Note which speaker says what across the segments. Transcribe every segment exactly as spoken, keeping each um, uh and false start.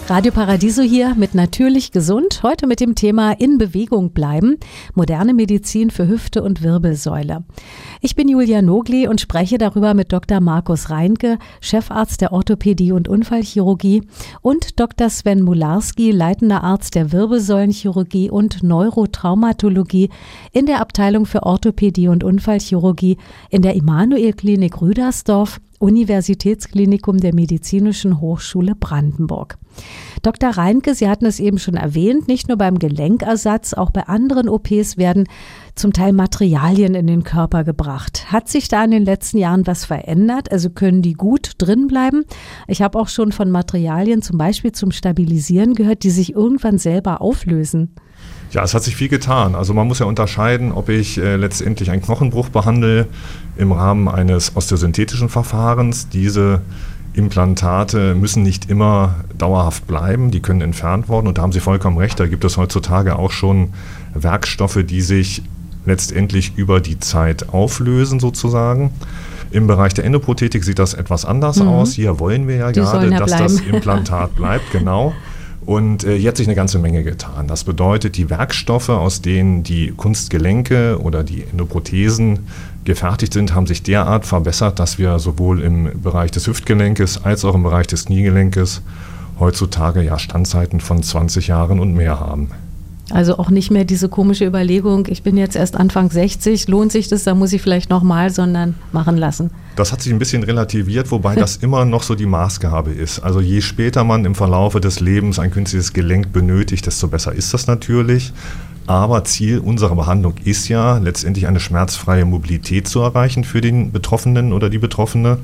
Speaker 1: Radio Paradiso hier mit Natürlich Gesund. Heute mit dem Thema In Bewegung bleiben. Moderne Medizin für Hüfte und Wirbelsäule. Ich bin Julia Nogli und spreche darüber mit Doktor Markus Reinke, Chefarzt der Orthopädie und Unfallchirurgie, und Doktor Sven Mularski, leitender Arzt der Wirbelsäulenchirurgie und Neurotraumatologie in der Abteilung für Orthopädie und Unfallchirurgie in der Immanuel-Klinik Rüdersdorf, Universitätsklinikum der Medizinischen Hochschule Brandenburg. Doktor Reinke, Sie hatten es eben schon erwähnt, nicht nur beim Gelenkersatz, auch bei anderen O Ps werden zum Teil Materialien in den Körper gebracht. Hat sich da in den letzten Jahren was verändert? Also können die gut drin bleiben? Ich habe auch schon von Materialien zum Beispiel zum Stabilisieren gehört, die sich irgendwann selber auflösen.
Speaker 2: Ja, es hat sich viel getan. Also man muss ja unterscheiden, ob ich äh, letztendlich einen Knochenbruch behandle im Rahmen eines osteosynthetischen Verfahrens. Diese Implantate müssen nicht immer dauerhaft bleiben, die können entfernt werden. Und da haben Sie vollkommen recht, da gibt es heutzutage auch schon Werkstoffe, die sich letztendlich über die Zeit auflösen sozusagen. Im Bereich der Endoprothetik sieht das etwas anders mhm. aus. Hier wollen wir ja die gerade, ja dass bleiben. Das Implantat bleibt, genau. Und äh, hier hat sich eine ganze Menge getan. Das bedeutet, die Werkstoffe, aus denen die Kunstgelenke oder die Endoprothesen gefertigt sind, haben sich derart verbessert, dass wir sowohl im Bereich des Hüftgelenkes als auch im Bereich des Kniegelenkes heutzutage ja Standzeiten von zwanzig Jahren und mehr haben.
Speaker 1: Also auch nicht mehr diese komische Überlegung, ich bin jetzt erst Anfang sechzig, lohnt sich das, da muss ich vielleicht nochmal, sondern machen lassen.
Speaker 2: Das hat sich ein bisschen relativiert, wobei das immer noch so die Maßgabe ist. Also je später man im Verlaufe des Lebens ein künstliches Gelenk benötigt, desto besser ist das natürlich. Aber Ziel unserer Behandlung ist ja letztendlich eine schmerzfreie Mobilität zu erreichen für den Betroffenen oder die Betroffene.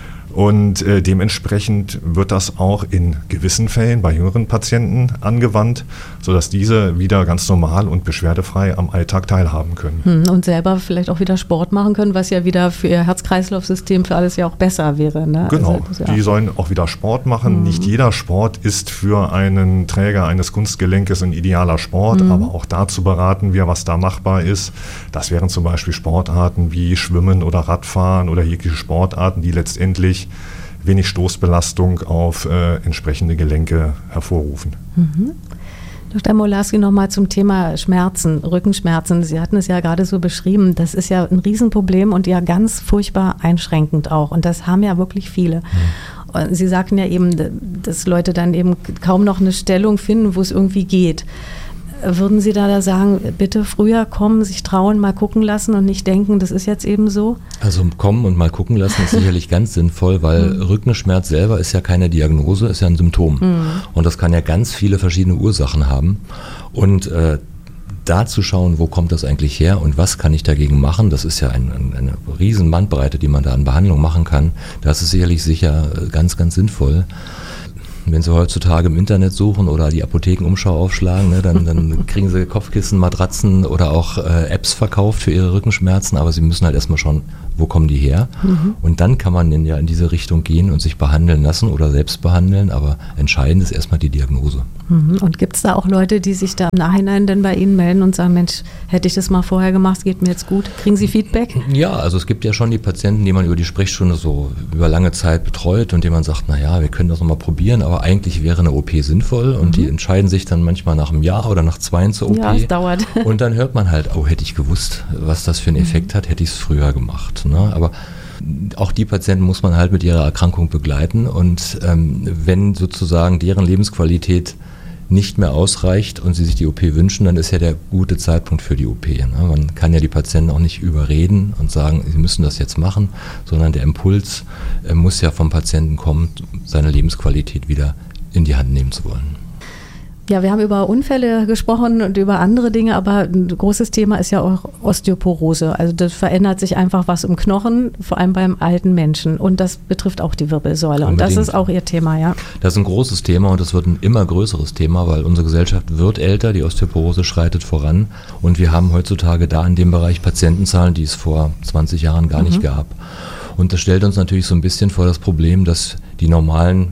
Speaker 2: Und äh, dementsprechend wird das auch in gewissen Fällen bei jüngeren Patienten angewandt, sodass diese wieder ganz normal und beschwerdefrei am Alltag teilhaben können.
Speaker 1: Und selber vielleicht auch wieder Sport machen können, was ja wieder für ihr Herz-Kreislauf-System für alles ja auch besser wäre. Ne?
Speaker 2: Genau,
Speaker 1: also, ja.
Speaker 2: Die sollen auch wieder Sport machen. Mhm. Nicht jeder Sport ist für einen Träger eines Kunstgelenkes ein idealer Sport, mhm. aber auch dazu beraten wir, was da machbar ist. Das wären zum Beispiel Sportarten wie Schwimmen oder Radfahren oder jegliche Sportarten, die letztendlich wenig Stoßbelastung auf äh, entsprechende Gelenke hervorrufen.
Speaker 1: Mhm. Doktor Mularski, nochmal zum Thema Schmerzen, Rückenschmerzen. Sie hatten es ja gerade so beschrieben, das ist ja ein Riesenproblem und ja ganz furchtbar einschränkend auch. Und das haben ja wirklich viele. Mhm. Und Sie sagten ja eben, dass Leute dann eben kaum noch eine Stellung finden, wo es irgendwie geht. Würden Sie da sagen, bitte früher kommen, sich trauen, mal gucken lassen und nicht denken, das ist jetzt eben so?
Speaker 3: Also kommen und mal gucken lassen ist sicherlich ganz sinnvoll, weil mhm. Rückenschmerz selber ist ja keine Diagnose, ist ja ein Symptom. Mhm. Und das kann ja ganz viele verschiedene Ursachen haben. Und äh, da zu schauen, wo kommt das eigentlich her und was kann ich dagegen machen, das ist ja ein, ein, eine riesen Bandbreite, die man da an Behandlung machen kann. Das ist sicherlich sicher ganz, ganz sinnvoll. Wenn Sie heutzutage im Internet suchen oder die Apothekenumschau aufschlagen, ne, dann, dann kriegen Sie Kopfkissen, Matratzen oder auch äh, Apps verkauft für Ihre Rückenschmerzen, aber Sie müssen halt erstmal schauen, wo kommen die her? Mhm. Und dann kann man dann ja in diese Richtung gehen und sich behandeln lassen oder selbst behandeln, aber entscheidend ist erstmal die Diagnose.
Speaker 1: Mhm. Und gibt es da auch Leute, die sich da im Nachhinein dann bei Ihnen melden und sagen, Mensch, hätte ich das mal vorher gemacht, geht mir jetzt gut? Kriegen Sie Feedback?
Speaker 3: Ja, also es gibt ja schon die Patienten, die man über die Sprechstunde so über lange Zeit betreut und denen man sagt, naja, wir können das nochmal probieren, aber eigentlich wäre eine O P sinnvoll und mhm. die entscheiden sich dann manchmal nach einem Jahr oder nach zwei zur O P.
Speaker 1: Ja, es dauert.
Speaker 3: Und dann hört man halt, oh, hätte ich gewusst, was das für einen Effekt mhm. hat, hätte ich es früher gemacht. Ne? Aber auch die Patienten muss man halt mit ihrer Erkrankung begleiten und ähm, wenn sozusagen deren Lebensqualität nicht mehr ausreicht und sie sich die O P wünschen, dann ist ja der gute Zeitpunkt für die O P. Ne? Man kann ja die Patienten auch nicht überreden und sagen, sie müssen das jetzt machen, sondern der Impuls äh, muss ja vom Patienten kommen, seine Lebensqualität wieder in die Hand nehmen zu wollen.
Speaker 1: Ja, wir haben über Unfälle gesprochen und über andere Dinge, aber ein großes Thema ist ja auch Osteoporose. Also das verändert sich einfach was im Knochen, vor allem beim alten Menschen. Und das betrifft auch die Wirbelsäule. Unbedingt. Und das ist auch Ihr Thema, ja?
Speaker 3: Das ist ein großes Thema und das wird ein immer größeres Thema, weil unsere Gesellschaft wird älter, die Osteoporose schreitet voran. Und wir haben heutzutage da in dem Bereich Patientenzahlen, die es vor zwanzig Jahren gar mhm. nicht gab. Und das stellt uns natürlich so ein bisschen vor das Problem, dass die normalen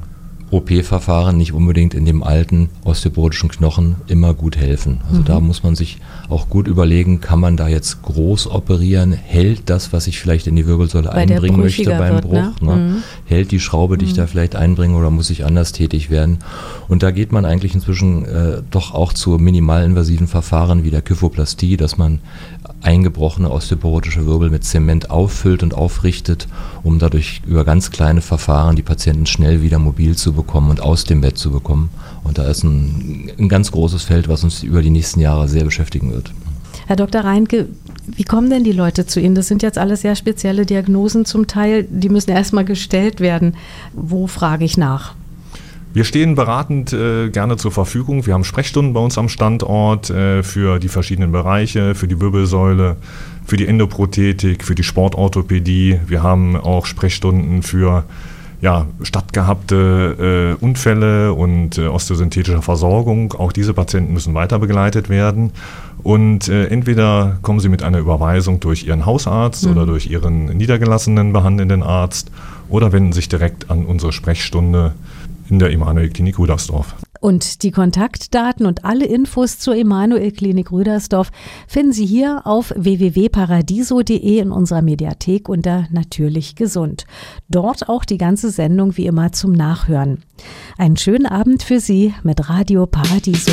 Speaker 3: O P-Verfahren nicht unbedingt in dem alten osteoporotischen Knochen immer gut helfen. Also mhm. da muss man sich auch gut überlegen, kann man da jetzt groß operieren? Hält das, was ich vielleicht in die Wirbelsäule
Speaker 1: Weil
Speaker 3: einbringen möchte beim
Speaker 1: wird,
Speaker 3: Bruch?
Speaker 1: Ne?
Speaker 3: Ne?
Speaker 1: Mhm.
Speaker 3: Hält die Schraube, die mhm. ich da vielleicht einbringe, oder muss ich anders tätig werden? Und da geht man eigentlich inzwischen äh, doch auch zu minimalinvasiven Verfahren wie der Kyphoplastie, dass man eingebrochene osteoporotische Wirbel mit Zement auffüllt und aufrichtet, um dadurch über ganz kleine Verfahren die Patienten schnell wieder mobil zu bekommen und aus dem Bett zu bekommen. Und da ist ein, ein ganz großes Feld, was uns über die nächsten Jahre sehr beschäftigen wird.
Speaker 1: Herr Doktor Reinke, wie kommen denn die Leute zu Ihnen? Das sind jetzt alles sehr spezielle Diagnosen zum Teil, die müssen erstmal gestellt werden. Wo frage ich nach?
Speaker 2: Wir stehen beratend äh, gerne zur Verfügung. Wir haben Sprechstunden bei uns am Standort äh, für die verschiedenen Bereiche, für die Wirbelsäule, für die Endoprothetik, für die Sportorthopädie. Wir haben auch Sprechstunden für ja, stattgehabte äh, Unfälle und äh, osteosynthetische Versorgung. Auch diese Patienten müssen weiter begleitet werden. Und äh, entweder kommen sie mit einer Überweisung durch ihren Hausarzt mhm. oder durch ihren niedergelassenen behandelnden Arzt oder wenden sich direkt an unsere Sprechstunde in der Emanuel-Klinik Rüdersdorf.
Speaker 1: Und die Kontaktdaten und alle Infos zur Emanuel-Klinik Rüdersdorf finden Sie hier auf w w w punkt paradiso punkt d e in unserer Mediathek unter Natürlich Gesund. Dort auch die ganze Sendung wie immer zum Nachhören. Einen schönen Abend für Sie mit Radio Paradiso.